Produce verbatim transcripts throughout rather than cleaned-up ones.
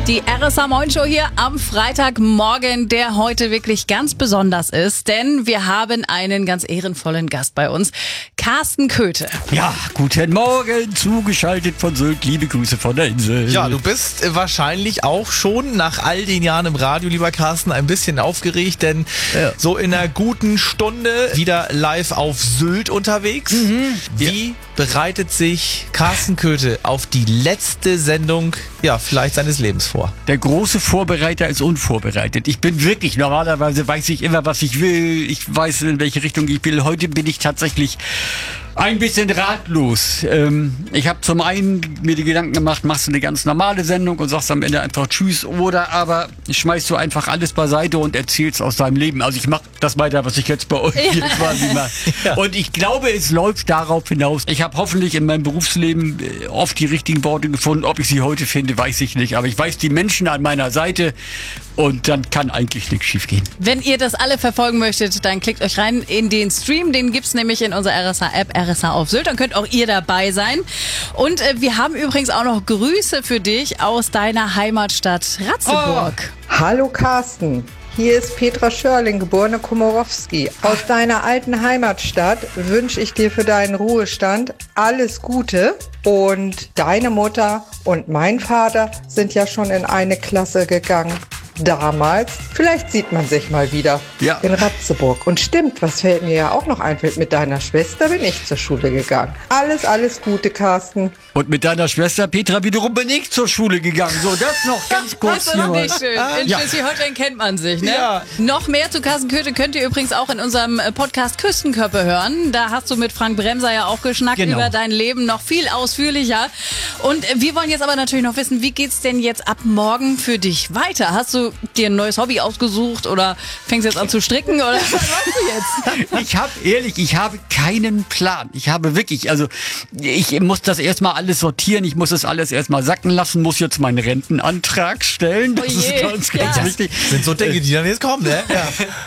Die R S A-Morgenshow hier am Freitagmorgen, der heute wirklich ganz besonders ist, denn wir haben einen ganz ehrenvollen Gast bei uns, Carsten Köthe. Ja, guten Morgen, zugeschaltet von Sylt, liebe Grüße von der Insel. Ja, du bist äh, wahrscheinlich auch schon nach all den Jahren im Radio, lieber Carsten, ein bisschen aufgeregt, denn Ja. so in einer guten Stunde wieder live auf Sylt unterwegs. Mhm. Wie bereitet sich Carsten Köthe auf die letzte Sendung, ja, vielleicht seines Lebens vor? Der große Vorbereiter ist unvorbereitet. Ich bin wirklich, normalerweise weiß ich immer, was ich will. Ich weiß, in welche Richtung ich will. Heute bin ich tatsächlich ein bisschen ratlos. Ähm, ich habe zum einen mir die Gedanken gemacht, machst du eine ganz normale Sendung und sagst am Ende einfach Tschüss, oder aber schmeißt du einfach alles beiseite und erzählst aus deinem Leben. Also ich mache das weiter, was ich jetzt bei euch hier quasi mache. Ja. Und ich glaube, es läuft darauf hinaus. Ich habe hoffentlich in meinem Berufsleben äh, oft die richtigen Worte gefunden. Ob ich sie heute finde, weiß ich nicht. Aber ich weiß die Menschen an meiner Seite und dann kann eigentlich nichts schief gehen. Wenn ihr das alle verfolgen möchtet, dann klickt euch rein in den Stream. Den gibt's nämlich in unserer R S A-App, R S A auf Sylt. Dann könnt auch ihr dabei sein. Und äh, wir haben übrigens auch noch Grüße für dich aus deiner Heimatstadt Ratzeburg. Hallo Carsten, hier ist Petra Schörling, geborene Komorowski. Aus deiner alten Heimatstadt wünsche ich dir für deinen Ruhestand alles Gute. Und deine Mutter und mein Vater sind ja schon in eine Klasse gegangen. Damals. Vielleicht sieht man sich mal wieder Ja. in Ratzeburg. Und stimmt, was fällt mir ja auch noch einfällt, mit deiner Schwester bin ich zur Schule gegangen. Alles, alles Gute, Carsten. Und mit deiner Schwester Petra wiederum bin ich zur Schule gegangen. So, das noch ganz kurz Das hier ist mal. nicht schön. In Ja. Schleswig-Holstein kennt man sich, ne? Ja. Noch mehr zu Carsten Köthe könnt ihr übrigens auch in unserem äh, Podcast Küstenköppe hören. Da hast du mit Frank Bremser ja auch geschnackt Genau. über dein Leben, noch viel ausführlicher. Und äh, wir wollen jetzt aber natürlich noch wissen, wie geht's denn jetzt ab morgen für dich weiter? Hast du dir ein neues Hobby ausgesucht oder fängst jetzt an zu stricken oder was machst du jetzt? Ich habe ehrlich, ich habe keinen Plan. Ich habe wirklich, also ich muss das erstmal alles sortieren, ich muss das alles erstmal sacken lassen, muss jetzt meinen Rentenantrag stellen. Das Oh ist je, ganz, ganz ja. wichtig. Sind so Dinge, die dann jetzt kommen, ne? Ja.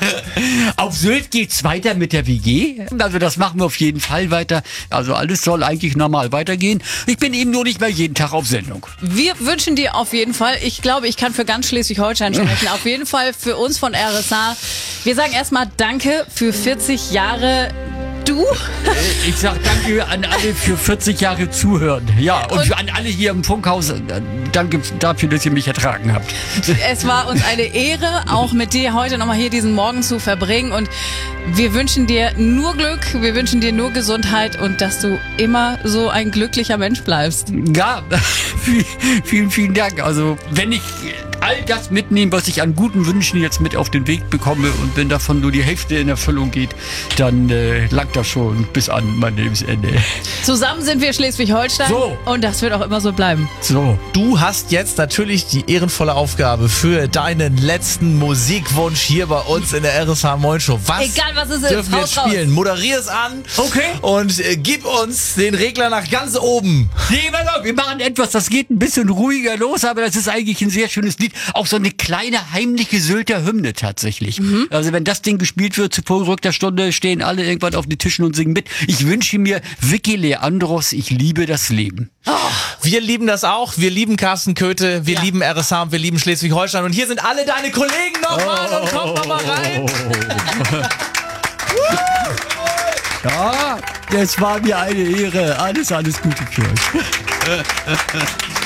Auf Sylt geht's weiter mit der W G. Also das machen wir auf jeden Fall weiter. Also alles soll eigentlich normal weitergehen. Ich bin eben nur nicht mehr jeden Tag auf Sendung. Wir wünschen dir auf jeden Fall, ich glaube, ich kann für ganz Schleswig-Holstein sprechen, auf jeden Fall für uns von R S A. Wir sagen erstmal Danke für vierzig Jahre. Du? Ich sag danke an alle für vierzig Jahre Zuhören. Ja, und, Und- an alle hier im Funkhaus. äh, Danke dafür, dass ihr mich ertragen habt. Es war uns eine Ehre, auch mit dir heute nochmal hier diesen Morgen zu verbringen. Und wir wünschen dir nur Glück, wir wünschen dir nur Gesundheit und dass du immer so ein glücklicher Mensch bleibst. Ja, vielen, vielen Dank. Also, wenn ich all das mitnehme, was ich an guten Wünschen jetzt mit auf den Weg bekomme und wenn davon nur die Hälfte in Erfüllung geht, dann äh, langt das schon bis an mein Lebensende. Zusammen sind wir Schleswig-Holstein So. und das wird auch immer so bleiben. So. Du hast jetzt natürlich die ehrenvolle Aufgabe für deinen letzten Musikwunsch hier bei uns in der R S A-Morgenshow. Was Egal, was es ist, dürfen wir jetzt haus raus. spielen? Moderier es an. Okay. Und äh, gib uns den Regler nach ganz oben. Nee, pass auf, wir machen etwas, das geht ein bisschen ruhiger los, aber das ist eigentlich ein sehr schönes Lied. Auch so eine kleine heimliche Sylter Hymne tatsächlich. Also wenn das Ding gespielt wird zu vorgerückter Stunde, stehen alle irgendwann auf den Tischen und singen mit. Ich wünsche mir Vicky Leandros, ich liebe das Leben. Wir lieben das auch. Wir lieben Carsten Köthe. Wir Ja. lieben R S A und wir lieben Schleswig-Holstein. Und hier sind alle deine Kollegen nochmal und kommt nochmal rein. Ja, das war mir eine Ehre. Alles, alles Gute für euch.